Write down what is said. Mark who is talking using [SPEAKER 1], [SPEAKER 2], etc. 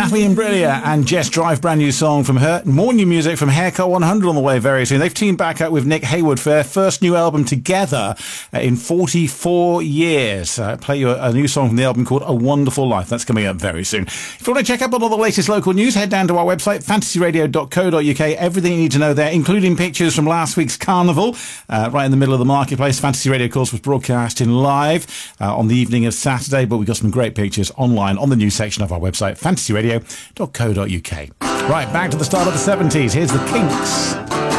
[SPEAKER 1] Natalie Imbruglia and Jess Drive, brand new song from her. More new music from Haircut 100 on the way very soon. They've teamed back up with Nick Haywood for their first new album together in 44 years. Play you a new song from the album called A Wonderful Life. That's coming up very soon. If you want to check up on all the latest local news, head down to our website, fantasyradio.co.uk. Everything you need to know there, including pictures from last week's carnival, right in the middle of the marketplace. Fantasy Radio, of course, was broadcasting live on the evening of Saturday, but we've got some great pictures online on the news section of our website, fantasyradio.co.uk. Right, back to the start of the 70s. Here's the Kinks.